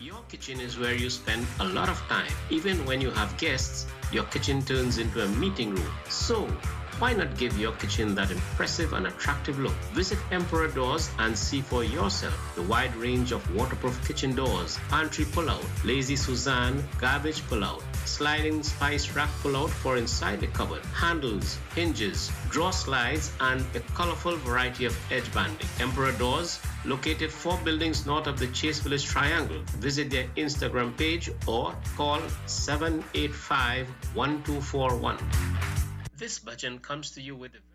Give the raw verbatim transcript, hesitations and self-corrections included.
Your kitchen is where you spend a lot of time. Even when you have guests, your kitchen turns into a meeting room. So, why not give your kitchen that impressive and attractive look? Visit Emperor Doors and see for yourself the wide range of waterproof kitchen doors, pantry pull-out, lazy Suzanne garbage pull-out, sliding spice rack pull-out for inside the cupboard, handles, hinges, drawer slides, and a colorful variety of edge banding. Emperor Doors, located four buildings north of the Chase Village Triangle. Visit their Instagram page or call seven eight five, one two four one. This button comes to you with a